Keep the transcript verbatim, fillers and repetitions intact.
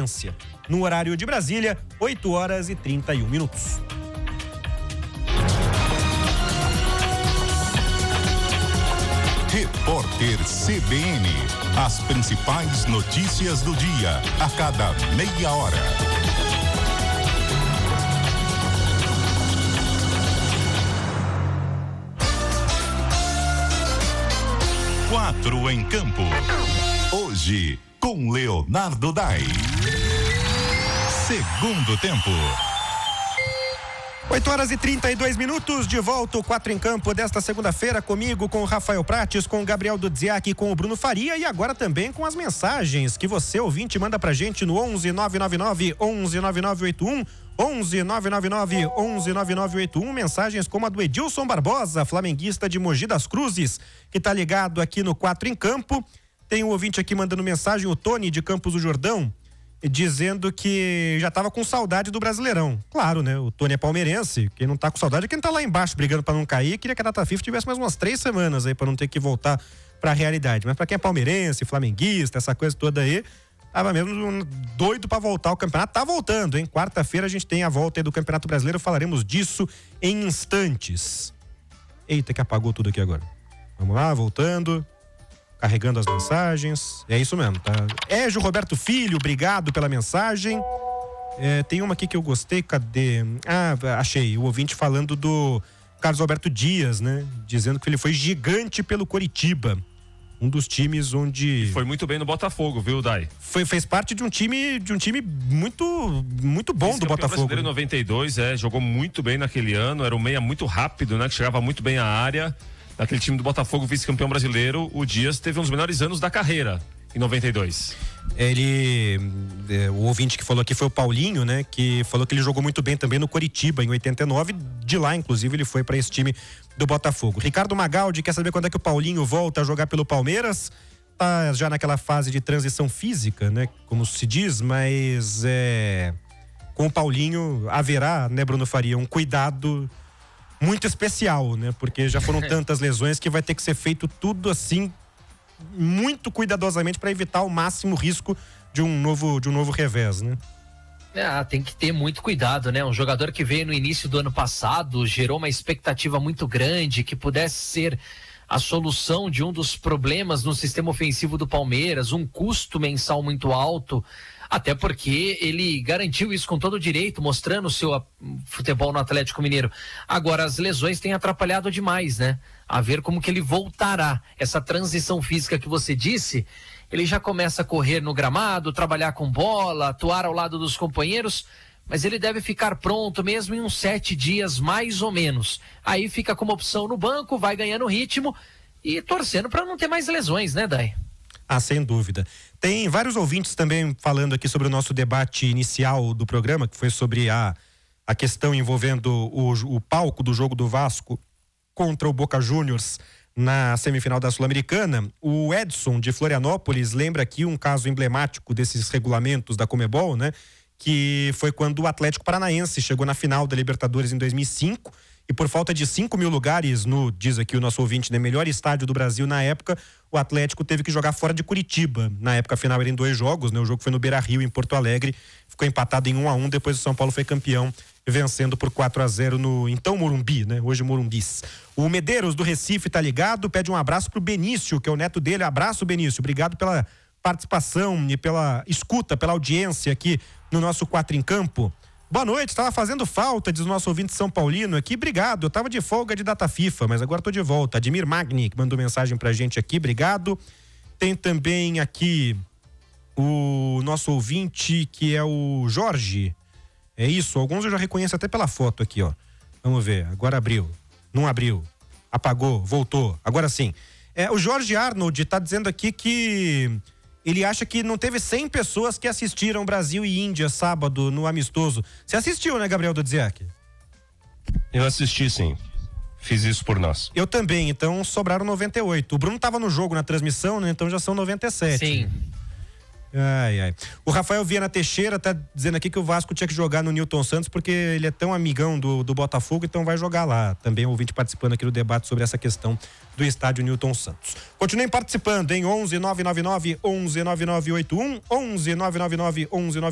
Valência. No horário de Brasília, oito horas e trinta e um minutos. Repórter C B N. As principais notícias do dia, a cada meia hora. Quatro em campo. Hoje, com Leonardo Dai. Segundo tempo. oito horas e trinta e dois minutos, de volta o quatro em campo desta segunda-feira, comigo, com o Rafael Prates, com o Gabriel Dudziak e com o Bruno Faria, e agora também com as mensagens que você, ouvinte, manda pra gente no onze nove nove nove, onze nove nove oito um, onze nove nove nove, onze nove nove oito um, mensagens como a do Edilson Barbosa, flamenguista de Mogi das Cruzes, que tá ligado aqui no quatro em campo. Tem um ouvinte aqui mandando mensagem, o Tony de Campos do Jordão, dizendo que já tava com saudade do Brasileirão. Claro, né? O Tony é palmeirense, quem não tá com saudade é quem tá lá embaixo brigando pra não cair. Queria que a Data FIFA tivesse mais umas três semanas aí pra não ter que voltar pra realidade. Mas pra quem é palmeirense, flamenguista, essa coisa toda aí, tava mesmo doido pra voltar o campeonato. Tá voltando, hein? Quarta-feira a gente tem a volta aí do Campeonato Brasileiro, falaremos disso em instantes. Eita, que apagou tudo aqui agora. Vamos lá, voltando. Carregando as mensagens. É isso mesmo, tá? Égio Roberto Filho, obrigado pela mensagem. É, tem uma aqui que eu gostei, cadê? Ah, achei. O ouvinte falando do Carlos Alberto Dias, né? Dizendo que ele foi gigante pelo Coritiba. Um dos times onde... E foi muito bem no Botafogo, viu, Dai? Foi, fez parte de um time, de um time muito, muito bom Esse do Botafogo. Brasileiro em noventa e dois, é, jogou muito bem naquele ano. Era um meia muito rápido, né? Que chegava muito bem à área. Naquele time do Botafogo, vice-campeão brasileiro, o Dias teve um dos melhores anos da carreira, em noventa e dois. Ele, é, o ouvinte que falou aqui foi o Paulinho, né? Que falou que ele jogou muito bem também no Coritiba, em oitenta e nove. De lá, inclusive, ele foi para esse time do Botafogo. Ricardo Magaldi quer saber quando é que o Paulinho volta a jogar pelo Palmeiras. Tá já naquela fase de transição física, né? Como se diz, mas é, com o Paulinho haverá, né, Bruno Faria, um cuidado muito especial, né? Porque já foram tantas lesões que vai ter que ser feito tudo assim muito cuidadosamente para evitar o máximo risco de um novo de um novo revés, né? É, tem que ter muito cuidado, né? Um jogador que veio no início do ano passado, gerou uma expectativa muito grande que pudesse ser a solução de um dos problemas no sistema ofensivo do Palmeiras, um custo mensal muito alto, até porque ele garantiu isso com todo o direito, mostrando o seu futebol no Atlético Mineiro. Agora, as lesões têm atrapalhado demais, né? A ver como que ele voltará. Essa transição física que você disse, ele já começa a correr no gramado, trabalhar com bola, atuar ao lado dos companheiros, mas ele deve ficar pronto mesmo em uns sete dias, mais ou menos. Aí fica como opção no banco, vai ganhando ritmo e torcendo para não ter mais lesões, né, Dai? Ah, sem dúvida. Tem vários ouvintes também falando aqui sobre o nosso debate inicial do programa, que foi sobre a, a questão envolvendo o, o palco do jogo do Vasco contra o Boca Juniors na semifinal da Sul-Americana. O Edson de Florianópolis lembra aqui um caso emblemático desses regulamentos da Conmebol, né? Que foi quando o Atlético Paranaense chegou na final da Libertadores em dois mil e cinco e por falta de cinco mil lugares no, diz aqui o nosso ouvinte, né, melhor estádio do Brasil na época, o Atlético teve que jogar fora de Curitiba. Na época, a final era em dois jogos, né? O jogo foi no Beira-Rio, em Porto Alegre, ficou empatado em um a um, depois o São Paulo foi campeão, vencendo por quatro a zero no então Morumbi, né? Hoje Morumbis. O Medeiros do Recife tá ligado, pede um abraço pro Benício, que é o neto dele. Abraço, Benício, obrigado pela participação e pela escuta, pela audiência aqui no nosso quatro em campo. Boa noite, estava fazendo falta, diz o nosso ouvinte São Paulino aqui, obrigado, eu estava de folga de data FIFA, mas agora estou de volta. Admir Magni, que mandou mensagem pra gente aqui, obrigado. Tem também aqui o nosso ouvinte, que é o Jorge, é isso, alguns eu já reconheço até pela foto aqui, ó. Vamos ver, agora abriu, não abriu, apagou, voltou, agora sim. É, o Jorge Arnold está dizendo aqui que ele acha que não teve cem pessoas que assistiram Brasil e Índia sábado no amistoso. Você assistiu, né, Gabriel Dudziak? Eu assisti, sim. Fiz isso por nós. Eu também, então sobraram noventa e oito. O Bruno estava no jogo, na transmissão, né? Então já são noventa e sete. Sim. Ai, ai. O Rafael Viana Teixeira tá dizendo aqui que o Vasco tinha que jogar no Newton Santos porque ele é tão amigão do, do Botafogo, então vai jogar lá. Também o ouvinte participando aqui do debate sobre essa questão do estádio Newton Santos. Continuem participando em onze nove nove nove, onze nove nove oito um, onze nove nove nove, onze nove